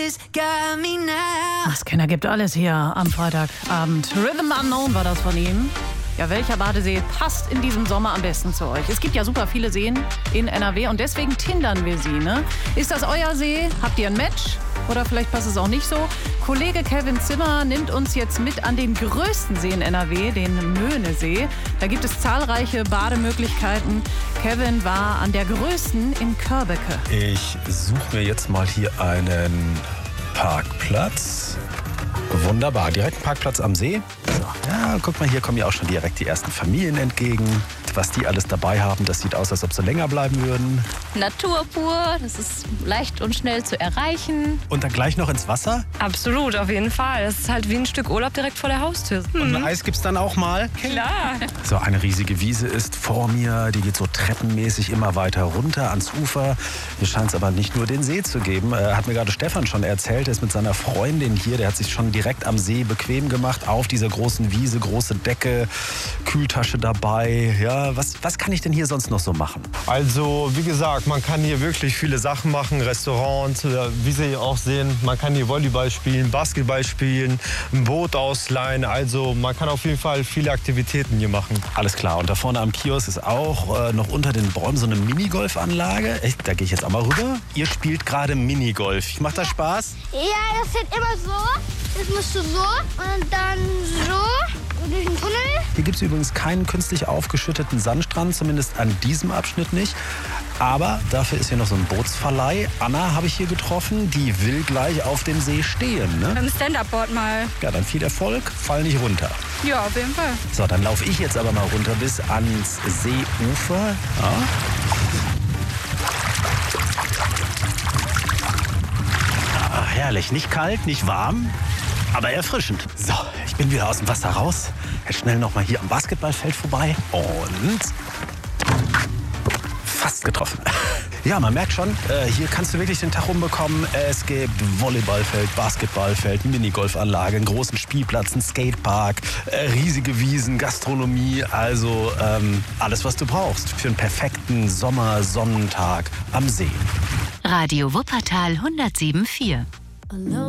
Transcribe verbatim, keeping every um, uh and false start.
always got me now. Skinner gibt alles hier am Freitagabend. Rhythm Unknown war das von ihm. Ja, welcher Badesee passt in diesem Sommer am besten zu euch? Es gibt ja super viele Seen in N R W und deswegen tindern wir sie, ne? Ist das euer See? Habt ihr ein Match? Oder vielleicht passt es auch nicht so. Kollege Kevin Zimmer nimmt uns jetzt mit an den größten See in N R W, den Möhnesee. Da gibt es zahlreiche Bademöglichkeiten. Kevin war an der größten in Körbecke. Ich suche mir jetzt mal hier einen Parkplatz. Wunderbar, direkt ein Parkplatz am See. So, ja, guck mal, hier kommen ja auch schon direkt die ersten Familien entgegen. Was die alles dabei haben, das sieht aus, als ob sie länger bleiben würden. Natur pur, das ist leicht und schnell zu erreichen. Und dann gleich noch ins Wasser? Absolut, auf jeden Fall. Das ist halt wie ein Stück Urlaub direkt vor der Haustür. Und ein Eis gibt's dann auch mal? Klar. So, eine riesige Wiese ist vor mir. Die geht so treppenmäßig immer weiter runter ans Ufer. Hier scheint es aber nicht nur den See zu geben. Äh, hat mir gerade Stefan schon erzählt. Er ist mit seiner Freundin hier. Der hat sich schon direkt am See bequem gemacht. Auf dieser großen Wiese, große Decke, Kühltasche dabei. Ja, was, was kann ich denn hier sonst noch so machen? Also, wie gesagt, man kann hier wirklich viele Sachen machen. Restaurants, wie Sie auch sehen. Man kann hier Volleyball spielen, Basketball spielen, ein Boot ausleihen. Also, man kann auf jeden Fall viele Aktivitäten hier machen. Alles klar. Und da vorne am Kiosk ist auch äh, noch unter den Bäumen so eine Minigolfanlage. Echt, da gehe ich jetzt einmal rüber. Ihr spielt gerade Minigolf. Macht das Spaß? Ja, das wird immer so. Das musst du so und dann so durch den Tunnel. Hier gibt es übrigens keinen künstlich aufgeschütteten Sandstrand, zumindest an diesem Abschnitt nicht. Aber dafür ist hier noch so ein Bootsverleih. Anna habe ich hier getroffen, die will gleich auf dem See stehen. Ne? Beim Stand-Up-Board mal. Ja, dann viel Erfolg, fall nicht runter. Ja, auf jeden Fall. So, dann laufe ich jetzt aber mal runter bis ans Seeufer. Ja. Ah, herrlich, nicht kalt, nicht warm, aber erfrischend. So, ich bin wieder aus dem Wasser raus. Jetzt schnell noch mal hier am Basketballfeld vorbei und fast getroffen. Ja, man merkt schon, äh, hier kannst du wirklich den Tag rumbekommen. Es gibt Volleyballfeld, Basketballfeld, Minigolfanlage, einen großen Spielplatz, einen Skatepark, äh, riesige Wiesen, Gastronomie. Also ähm, alles, was du brauchst für einen perfekten Sommersonnentag am See. Radio Wuppertal hundertsieben Komma vier.